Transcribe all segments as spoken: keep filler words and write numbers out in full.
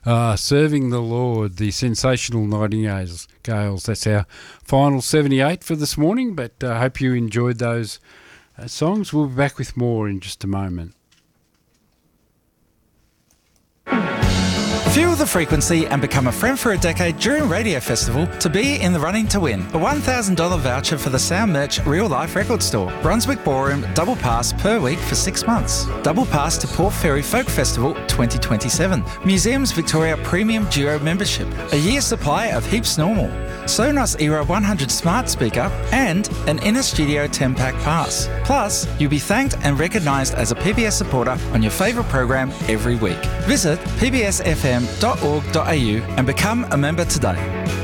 uh, Serving the Lord, the Sensational Nightingales. Gales. That's our final seventy-eight for this morning, but I uh, hope you enjoyed those uh, songs. We'll be back with more in just a moment. Fuel the frequency and become a friend for a decade during Radio Festival to be in the running to win a one thousand dollars voucher for the Sound Merch Real Life Record Store. Brunswick Ballroom double pass per week for six months. Double pass to Port Fairy Folk Festival twenty twenty-seven. Museums Victoria Premium Duo membership. A year supply of Heaps Normal. Sonos Era one hundred smart speaker and an Inner Studio ten pack pass. Plus, you'll be thanked and recognised as a P B S supporter on your favourite program every week. Visit p b s f m dot org dot a u and become a member today.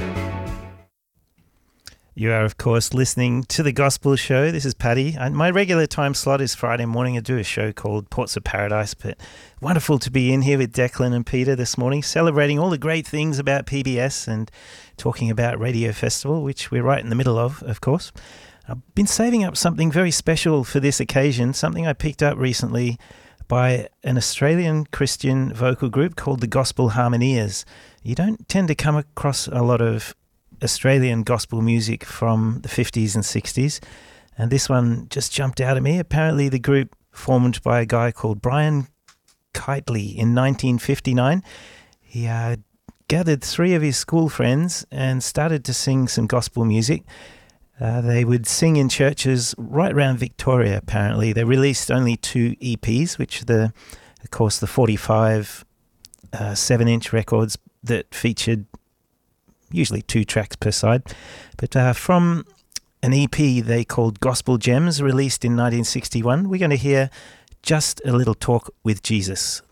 You are, of course, listening to The Gospel Show. This is Paddy. And my regular time slot is Friday morning. I do a show called Ports of Paradise, but wonderful to be in here with Declan and Peter this morning, celebrating all the great things about P B S and talking about Radio Festival, which we're right in the middle of, of course. I've been saving up something very special for this occasion, something I picked up recently by an Australian Christian vocal group called the Gospel Harmoniers. You don't tend to come across a lot of Australian gospel music from the fifties and sixties, and this one just jumped out at me. Apparently the group formed by a guy called Brian Kitely in nineteen fifty-nine. He uh, gathered three of his school friends and started to sing some gospel music. Uh, they would sing in churches right around Victoria, apparently. They released only two E Ps, which are, the, of course, the forty-five uh, seven-inch records that featured usually two tracks per side. But uh, from an E P they called Gospel Gems, released in nineteen sixty-one, we're going to hear Just a Little Talk with Jesus.